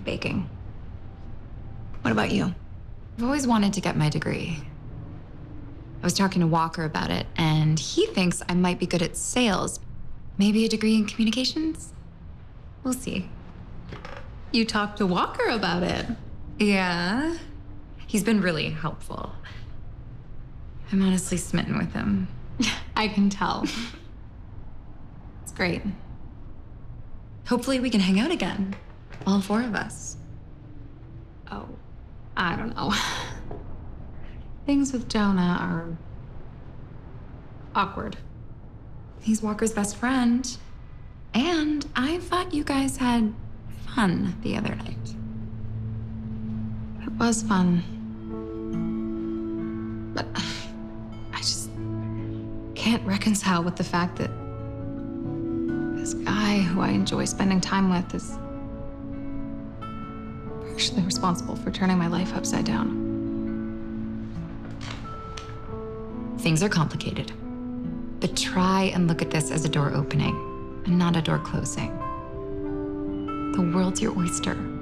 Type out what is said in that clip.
baking. What about you? I've always wanted to get my degree. I was talking to Walker about it, and he thinks I might be good at sales. Maybe a degree in communications? We'll see. You talked to Walker about it. Yeah. He's been really helpful. I'm honestly smitten with him. I can tell. It's great. Hopefully we can hang out again. All four of us. Oh, I don't know. Things with Jonah are awkward. He's Walker's best friend. And I thought you guys had fun the other night. It was fun. But I just can't reconcile with the fact that this guy who I enjoy spending time with is partially responsible for turning my life upside down. Things are complicated. But try and look at this as a door opening and not a door closing. The world's your oyster.